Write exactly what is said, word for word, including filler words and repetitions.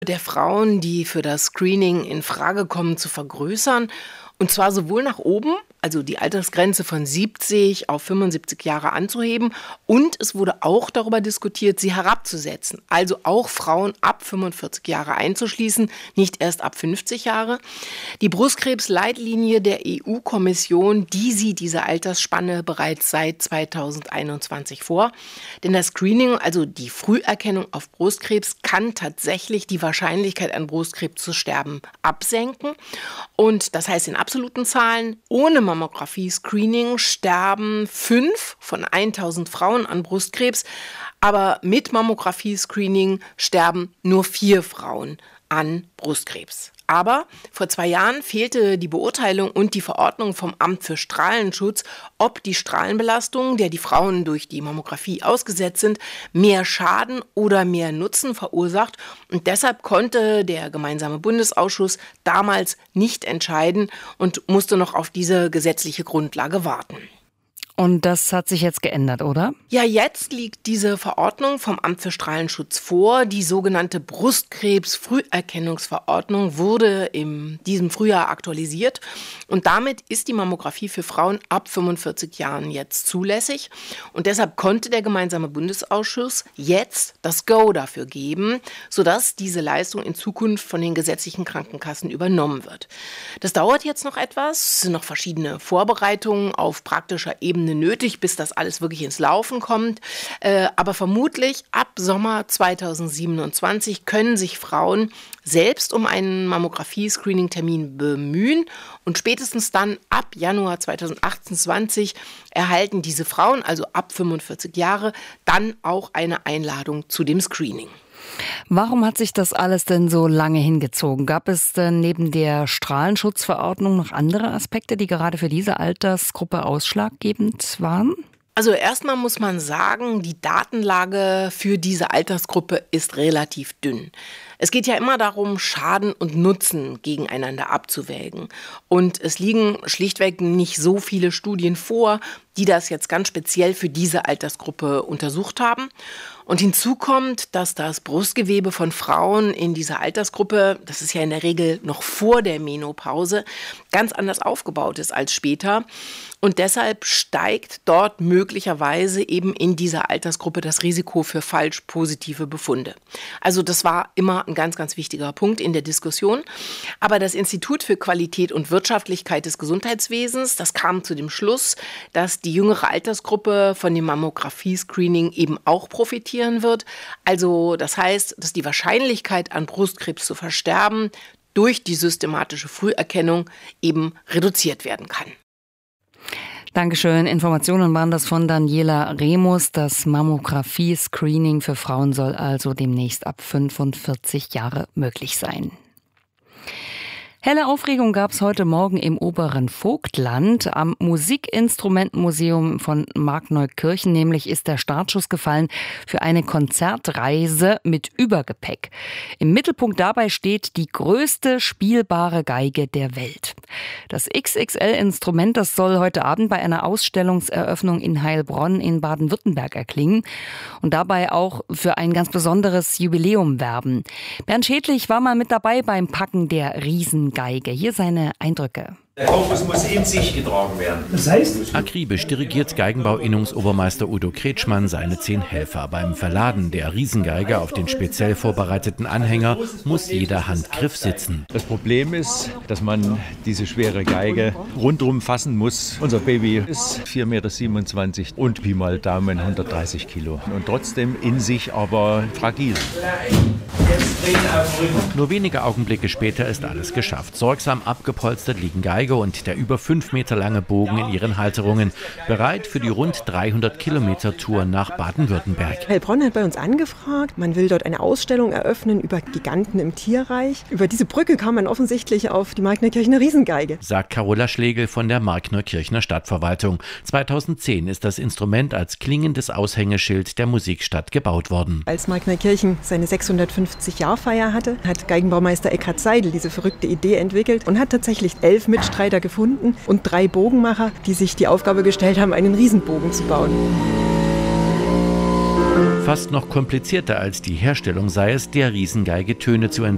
Der Frauen, die für das Screening in Frage kommen, zu vergrößern. Und zwar sowohl nach oben, also die Altersgrenze von siebzig auf fünfundsiebzig Jahre anzuheben. Und es wurde auch darüber diskutiert, sie herabzusetzen. Also auch Frauen ab fünfundvierzig Jahre einzuschließen, nicht erst ab fünfzig Jahre. Die Brustkrebsleitlinie der E U-Kommission, die sieht diese Altersspanne bereits seit zweitausendeinundzwanzig vor. Denn das Screening, also die Früherkennung auf Brustkrebs, kann tatsächlich die Wahrscheinlichkeit an Brustkrebs zu sterben absenken. Und das heißt in absoluten Zahlen, ohne Mammographie-Screening sterben fünf von tausend Frauen an Brustkrebs, aber mit Mammographie-Screening sterben nur vier Frauen an Brustkrebs. Aber vor zwei Jahren fehlte die Beurteilung und die Verordnung vom Amt für Strahlenschutz, ob die Strahlenbelastung, der die Frauen durch die Mammographie ausgesetzt sind, mehr Schaden oder mehr Nutzen verursacht. Und deshalb konnte der gemeinsame Bundesausschuss damals nicht entscheiden und musste noch auf diese gesetzliche Grundlage warten. Und das hat sich jetzt geändert, oder? Ja, jetzt liegt diese Verordnung vom Amt für Strahlenschutz vor. Die sogenannte Brustkrebs-Früherkennungsverordnung wurde in diesem Frühjahr aktualisiert. Und damit ist die Mammographie für Frauen ab fünfundvierzig Jahren jetzt zulässig. Und deshalb konnte der gemeinsame Bundesausschuss jetzt das Go dafür geben, sodass diese Leistung in Zukunft von den gesetzlichen Krankenkassen übernommen wird. Das dauert jetzt noch etwas. Es sind noch verschiedene Vorbereitungen auf praktischer Ebene nötig, bis das alles wirklich ins Laufen kommt. Äh, aber vermutlich ab Sommer zweitausendsiebenundzwanzig können sich Frauen selbst um einen Mammographie-Screening-Termin bemühen. Und spätestens dann ab Januar zweitausendachtundzwanzig erhalten diese Frauen, also ab fünfundvierzig Jahre, dann auch eine Einladung zu dem Screening. Warum hat sich das alles denn so lange hingezogen? Gab es denn neben der Strahlenschutzverordnung noch andere Aspekte, die gerade für diese Altersgruppe ausschlaggebend waren? Also erstmal muss man sagen, die Datenlage für diese Altersgruppe ist relativ dünn. Es geht ja immer darum, Schaden und Nutzen gegeneinander abzuwägen. Und es liegen schlichtweg nicht so viele Studien vor, die das jetzt ganz speziell für diese Altersgruppe untersucht haben. Und hinzu kommt, dass das Brustgewebe von Frauen in dieser Altersgruppe, das ist ja in der Regel noch vor der Menopause, ganz anders aufgebaut ist als später. Und deshalb steigt dort möglicherweise eben in dieser Altersgruppe das Risiko für falsch positive Befunde. Also das war immer ein ganz, ganz wichtiger Punkt in der Diskussion. Aber das Institut für Qualität und Wirtschaftlichkeit des Gesundheitswesens, das kam zu dem Schluss, dass die jüngere Altersgruppe von dem Mammographie-Screening eben auch profitieren wird. Also das heißt, dass die Wahrscheinlichkeit an Brustkrebs zu versterben durch die systematische Früherkennung eben reduziert werden kann. Dankeschön. Informationen waren das von Daniela Remus. Das Mammographie-Screening für Frauen soll also demnächst ab fünfundvierzig Jahre möglich sein. Helle Aufregung gab es heute Morgen im oberen Vogtland. Am Musikinstrumentenmuseum von Markneukirchen nämlich ist der Startschuss gefallen für eine Konzertreise mit Übergepäck. Im Mittelpunkt dabei steht die größte spielbare Geige der Welt. Das X X L-Instrument, das soll heute Abend bei einer Ausstellungseröffnung in Heilbronn in Baden-Württemberg erklingen und dabei auch für ein ganz besonderes Jubiläum werben. Bernd Schädlich war mal mit dabei beim Packen der Riesengeige. Hier seine Eindrücke. Der Fokus muss in sich getragen werden. Das heißt? Akribisch dirigiert Geigenbau-Innungsobermeister Udo Kretschmann seine zehn Helfer. Beim Verladen der Riesengeige auf den speziell vorbereiteten Anhänger muss jeder Handgriff sitzen. Das Problem ist, dass man diese schwere Geige rundrum fassen muss. Unser Baby ist vier Komma siebenundzwanzig Meter und Pi mal Daumen hundertdreißig Kilo. Und trotzdem in sich aber fragil. Nur wenige Augenblicke später ist alles geschafft. Sorgsam abgepolstert liegen Geige und der über fünf Meter lange Bogen in ihren Halterungen, bereit für die rund dreihundert Kilometer Tour nach Baden-Württemberg. Heilbronn hat bei uns angefragt, man will dort eine Ausstellung eröffnen über Giganten im Tierreich. Über diese Brücke kam man offensichtlich auf die Markneukirchener Riesengeige, sagt Carola Schlegel von der Markneukirchener Stadtverwaltung. zweitausendzehn ist das Instrument als klingendes Aushängeschild der Musikstadt gebaut worden. Als Markneukirchen seine sechshundertfünfzig-Jahr-Feier hatte, hat Geigenbaumeister Eckhard Seidel diese verrückte Idee entwickelt und hat tatsächlich elf Mitstreiter gefunden und drei Bogenmacher, die sich die Aufgabe gestellt haben, einen Riesenbogen zu bauen. Fast noch komplizierter als die Herstellung sei es, der Riesengeige Töne zu entlocken.